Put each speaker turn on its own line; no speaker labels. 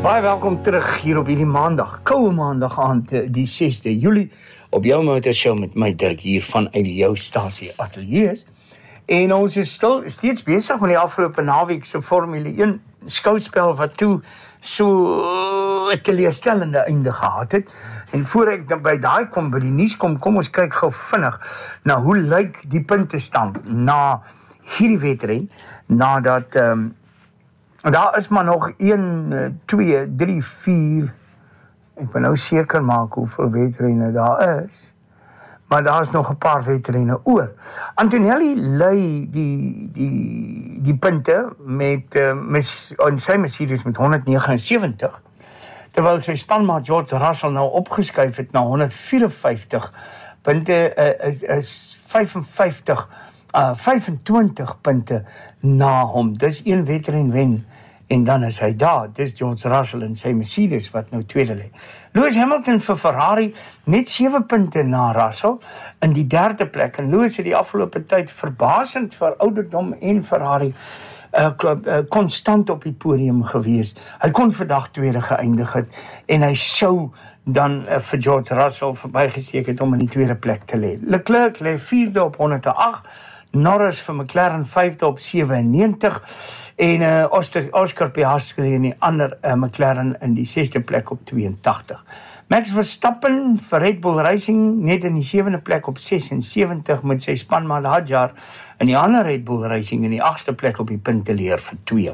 Baie welkom terug hier op hierdie maandag, koue maandag aand, die 6de Julie, op jou motorshow met my Dirk hier vanuit jou stasie ateliers. En ons is steeds besig met die afgelope naweek se Formule 1 skouspel wat toe so 'n teleurstellende einde gehad het. En voor ek dan by daai kom, by die nuus kom ons kyk gou vinnig na hoe lyk die puntestand na hierdie wedren, nadat daar is maar nog 1, 2, 3, 4, ek wil nou seker maak hoeveel wedrenne daar is, maar daar is nog 'n paar wedrenne oor. Antonelli lei die punte met in sy Mercedes met 179, terwyl sy spanmaat George Russell nou opgeskuif het na 154 punte, is 25 punte na hom. Dis een wedren wen en dan is hy daar. Dis George Russell en sy Mercedes wat nou tweede lê. Lewis Hamilton vir Ferrari net 7 punte na Russell in die 3de plek. En Lewis het die afgelope tyd verbasend vir ouderdom en Ferrari konstant op die podium gewees. Hy kon vandag tweede geëindig het en hy sou dan vir George Russell verbygesteek het om in die tweede plek te lê. Leclerc lê 4de op 108, Norris vir McLaren 5de op 97 en Oscar Piastri in die ander McLaren in die 6de plek op 82. Max Verstappen vir Red Bull Racing net in die 7de plek op 76 met sy spanmaat Hadjar in die ander Red Bull Racing in die 8ste plek op die punteleer vir 2.